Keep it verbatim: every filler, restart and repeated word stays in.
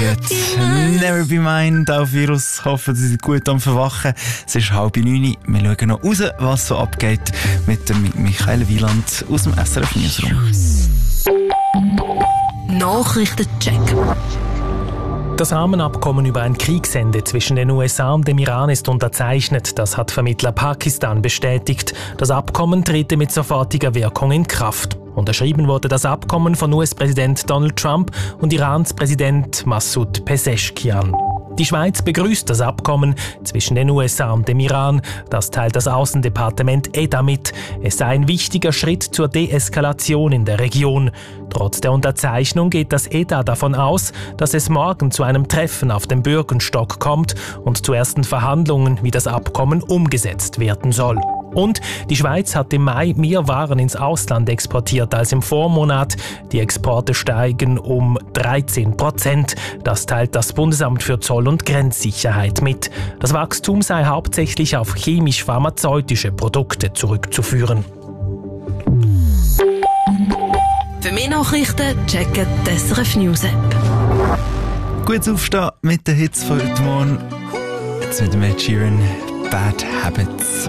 gut. Never be mine, auf Virus. Hoffen, Sie sind gut am Verwachen. Es ist halb neun. Wir schauen noch raus, was so abgeht mit dem Michael Wieland aus dem S R F Newsroom. Nachrichtencheck. Das Rahmenabkommen über ein Kriegsende zwischen den U S A und dem Iran ist unterzeichnet. Das hat Vermittler Pakistan bestätigt. Das Abkommen trete mit sofortiger Wirkung in Kraft. Unterschrieben wurde das Abkommen von U S-Präsident Donald Trump und Irans Präsident Massoud Pezeshkian. Die Schweiz begrüßt das Abkommen zwischen den U S A und dem Iran. Das teilt das Außendepartement E D A mit. Es sei ein wichtiger Schritt zur Deeskalation in der Region. Trotz der Unterzeichnung geht das E D A davon aus, dass es morgen zu einem Treffen auf dem Bürgenstock kommt und zu ersten Verhandlungen, wie das Abkommen umgesetzt werden soll. Und die Schweiz hat im Mai mehr Waren ins Ausland exportiert als im Vormonat. Die Exporte steigen um dreizehn Prozent. Das teilt das Bundesamt für Zoll- und Grenzsicherheit mit. Das Wachstum sei hauptsächlich auf chemisch-pharmazeutische Produkte zurückzuführen. Für mehr Nachrichten checken die S R F News App. Gut aufstehen mit den Hits von heute Morgen. Jetzt mit dem Ed Sheeran, Bad Habits.